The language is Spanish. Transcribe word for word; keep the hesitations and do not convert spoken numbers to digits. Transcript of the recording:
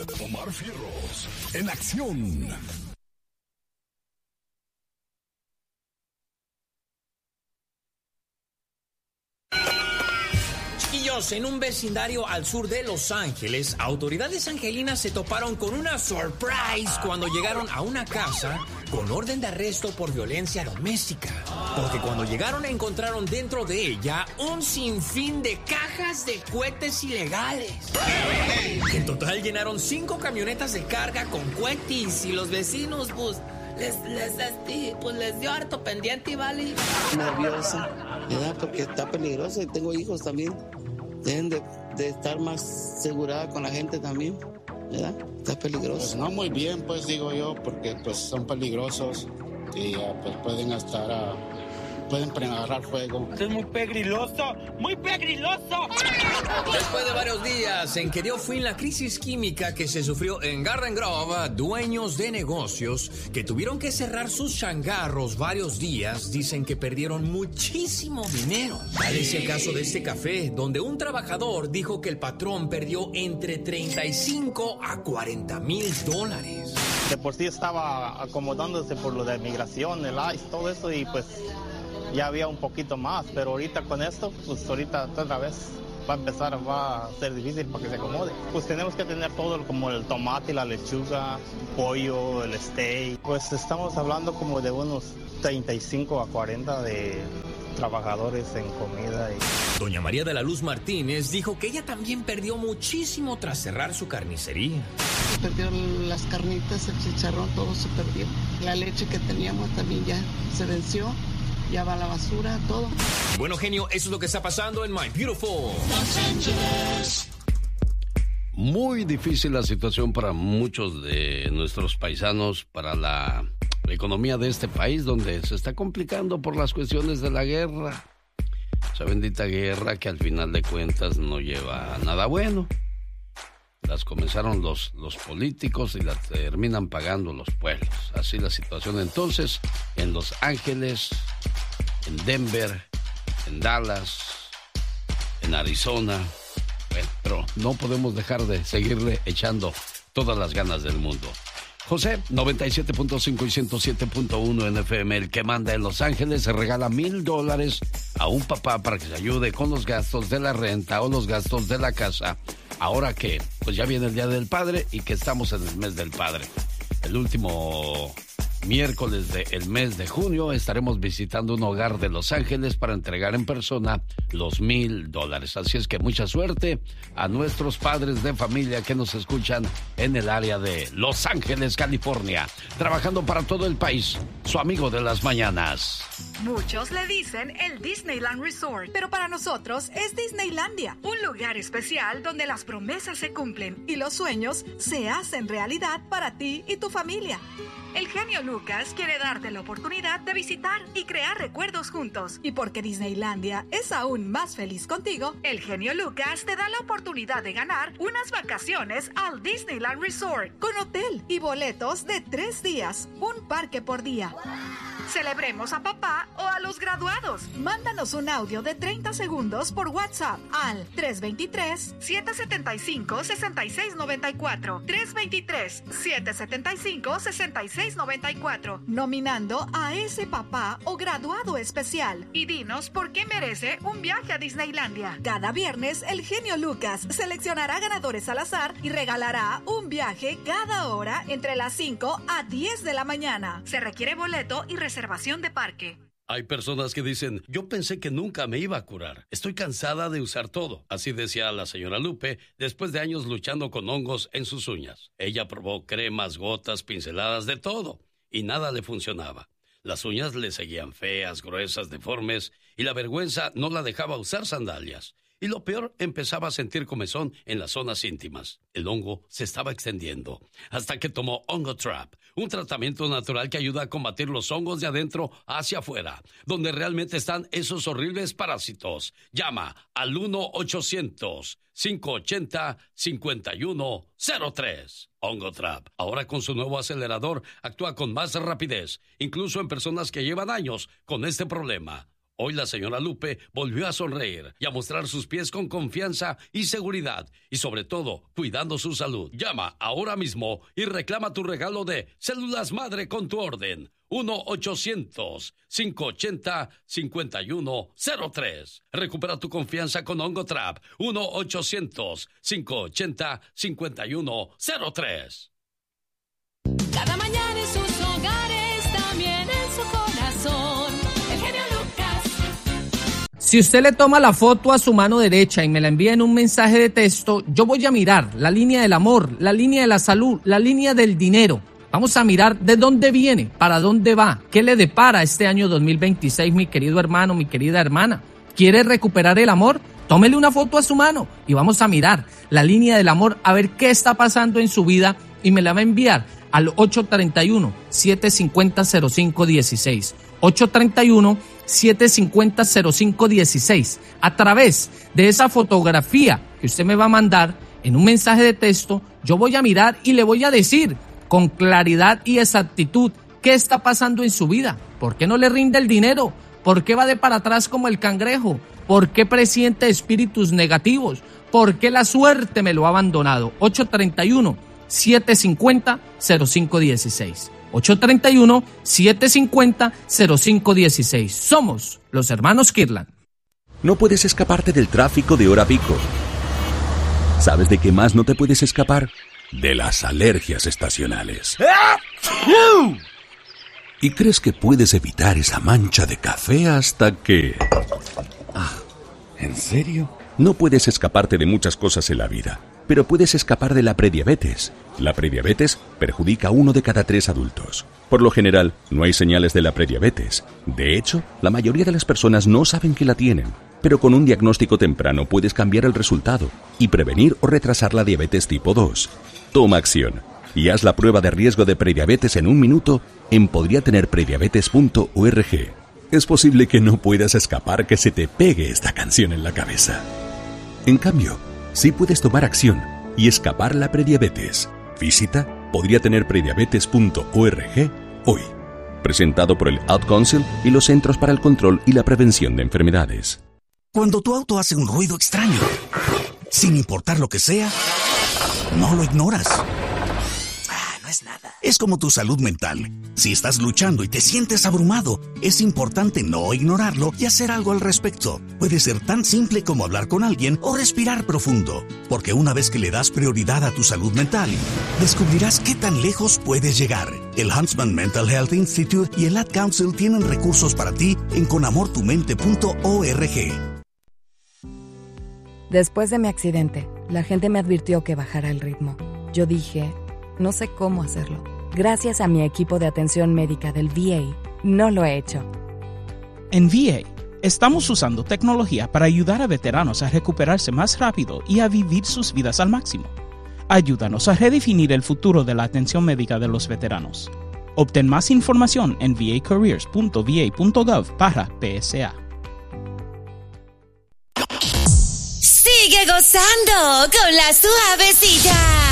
Omar Fierros, en acción. Chiquillos, en un vecindario al sur de Los Ángeles, autoridades angelinas se toparon con una surprise cuando llegaron a una casa con orden de arresto por violencia doméstica. Porque cuando llegaron encontraron dentro de ella un sinfín de cajas de cohetes ilegales. En total llenaron cinco camionetas de carga con cohetes y los vecinos, pues, les, les, este, pues, les dio harto pendiente y vale. Nerviosa, ¿verdad? Porque está peligroso y tengo hijos también. Deben de, de estar más segura con la gente también, ¿verdad? Está peligroso. Pues no muy bien, pues digo yo, porque pues son peligrosos y uh, pues pueden estar, uh, pueden agarrar fuego. Esto es muy pegriloso, muy pegriloso. Después de varios días en que dio fin la crisis química que se sufrió en Garden Grove, dueños de negocios que tuvieron que cerrar sus changarros varios días dicen que perdieron muchísimo dinero. Tal es el caso de este café, donde un trabajador dijo que el patrón perdió entre treinta y cinco a cuarenta mil dólares. De por sí estaba acomodándose por lo de migración, el I C E, todo eso, y pues ya había un poquito más, pero ahorita con esto, pues ahorita otra vez va a empezar, va a ser difícil para que se acomode. Pues tenemos que tener todo, como el tomate, la lechuga, pollo, el steak. Pues estamos hablando como de unos treinta y cinco a cuarenta de trabajadores en comida. Y... Doña María de la Luz Martínez dijo que ella también perdió muchísimo tras cerrar su carnicería. Se perdió las carnitas, el chicharrón, todo se perdió. La leche que teníamos también ya se venció. Ya va a la basura, todo. Bueno, genio, eso es lo que está pasando en My Beautiful Los Ángeles. Muy difícil la situación para muchos de nuestros paisanos, para la economía de este país, donde se está complicando por las cuestiones de la guerra. Esa bendita guerra que al final de cuentas no lleva a nada bueno. Las comenzaron los, los políticos y las terminan pagando los pueblos. Así la situación entonces en Los Ángeles, en Denver, en Dallas, en Arizona. Bueno, pero no podemos dejar de seguirle echando todas las ganas del mundo. José, noventa y siete punto cinco y ciento siete punto uno en F M, el que manda en Los Ángeles, se regala mil dólares a un papá para que se ayude con los gastos de la renta o los gastos de la casa. Ahora que, pues ya viene el Día del Padre y que estamos en el mes del Padre. El último miércoles del mes de junio estaremos visitando un hogar de Los Ángeles para entregar en persona los mil dólares. Así es que mucha suerte a nuestros padres de familia que nos escuchan en el área de Los Ángeles, California, trabajando para todo el país. Su amigo de las mañanas. Muchos le dicen el Disneyland Resort, pero para nosotros es Disneylandia, un lugar especial donde las promesas se cumplen y los sueños se hacen realidad para ti y tu familia. El genio Lucas quiere darte la oportunidad de visitar y crear recuerdos juntos. Y porque Disneylandia es aún más feliz contigo, el genio Lucas te da la oportunidad de ganar unas vacaciones al Disneyland Resort con hotel y boletos de tres días, un parque por día. Celebremos a papá o a los graduados. Mándanos un audio de treinta segundos por WhatsApp al tres dos tres, siete siete cinco, seis seis nueve cuatro. tres dos tres, siete siete cinco, seis seis nueve cuatro. Nominando a ese papá o graduado especial. Y dinos por qué merece un viaje a Disneylandia. Cada viernes, el genio Lucas seleccionará ganadores al azar y regalará un viaje cada hora entre las cinco a diez de la mañana. Se requiere boleto y reservación de parque. Hay personas que dicen, yo pensé que nunca me iba a curar. Estoy cansada de usar todo. Así decía la señora Lupe después de años luchando con hongos en sus uñas. Ella probó cremas, gotas, pinceladas, de todo, y nada le funcionaba. Las uñas le seguían feas, gruesas, deformes, y la vergüenza no la dejaba usar sandalias. Y lo peor, empezaba a sentir comezón en las zonas íntimas. El hongo se estaba extendiendo, hasta que tomó Ongotrap, un tratamiento natural que ayuda a combatir los hongos de adentro hacia afuera, donde realmente están esos horribles parásitos. Llama al uno ochocientos, cinco ochenta, cincuenta y uno cero tres. Ongotrap, ahora con su nuevo acelerador, actúa con más rapidez, incluso en personas que llevan años con este problema. Hoy la señora Lupe volvió a sonreír y a mostrar sus pies con confianza y seguridad, y sobre todo, cuidando su salud. Llama ahora mismo y reclama tu regalo de Células Madre con tu orden. uno ochocientos, cinco ochenta, cincuenta y uno cero tres. Recupera tu confianza con Ongotrap. uno ochocientos, cinco ochenta, cincuenta y uno cero tres. Cada mañana en sus hogares, también en su corazón. El genio Lucas. Si usted le toma la foto a su mano derecha y me la envía en un mensaje de texto, yo voy a mirar la línea del amor, la línea de la salud, la línea del dinero. Vamos a mirar de dónde viene, para dónde va, qué le depara este año dos mil veintiséis, mi querido hermano, mi querida hermana. ¿Quiere recuperar el amor? Tómele una foto a su mano y vamos a mirar la línea del amor, a ver qué está pasando en su vida, y me la va a enviar al ocho tres uno, siete cinco cero, cero cinco uno seis. ocho tres uno, siete cinco cero, cero cinco uno seis. A través de esa fotografía que usted me va a mandar en un mensaje de texto, yo voy a mirar y le voy a decir con claridad y exactitud qué está pasando en su vida. ¿Por qué no le rinde el dinero? ¿Por qué va de para atrás como el cangrejo? ¿Por qué presiente espíritus negativos? ¿Por qué la suerte me lo ha abandonado? ocho tres uno, siete cinco cero, cero cinco uno seis. ocho tres uno, siete cinco cero, cero cinco uno seis. Somos los hermanos Kirtland. No puedes escaparte del tráfico de hora pico. ¿Sabes de qué más no te puedes escapar? De las alergias estacionales. Y crees que puedes evitar esa mancha de café hasta que... Ah, ¿en serio? No puedes escaparte de muchas cosas en la vida, pero puedes escapar de la prediabetes. La prediabetes perjudica a uno de cada tres adultos. Por lo general, no hay señales de la prediabetes. De hecho, la mayoría de las personas no saben que la tienen. Pero con un diagnóstico temprano puedes cambiar el resultado y prevenir o retrasar la diabetes tipo dos. Toma acción y haz la prueba de riesgo de prediabetes en un minuto en podría tener prediabetes punto org. Es posible que no puedas escapar que se te pegue esta canción en la cabeza. En cambio, sí puedes tomar acción y escapar la prediabetes. Visita podría tener prediabetes punto org hoy. Presentado por el Ad Council y los Centros para el Control y la Prevención de Enfermedades. Cuando tu auto hace un ruido extraño, sin importar lo que sea, no lo ignoras. Ah, no es nada. Es como tu salud mental. Si estás luchando y te sientes abrumado, es importante no ignorarlo y hacer algo al respecto. Puede ser tan simple como hablar con alguien o respirar profundo, porque una vez que le das prioridad a tu salud mental, descubrirás qué tan lejos puedes llegar. El Huntsman Mental Health Institute y el Ad Council tienen recursos para ti en con amor tu mente punto org. Después de mi accidente, la gente me advirtió que bajara el ritmo. Yo dije, no sé cómo hacerlo. Gracias a mi equipo de atención médica del V A, no lo he hecho. En V A, estamos usando tecnología para ayudar a veteranos a recuperarse más rápido y a vivir sus vidas al máximo. Ayúdanos a redefinir el futuro de la atención médica de los veteranos. Obtén más información en v a careers punto v a punto gov barra P S A. Sigue gozando con la suavecita.